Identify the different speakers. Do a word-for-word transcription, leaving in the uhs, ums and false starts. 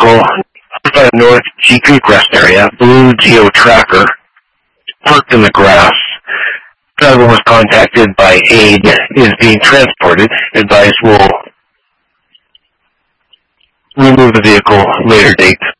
Speaker 1: vehicle by the North G Creek Rest area, blue Geo Tracker, parked in the grass. Driver was contacted by aid, is being transported. Advised will remove the vehicle later date.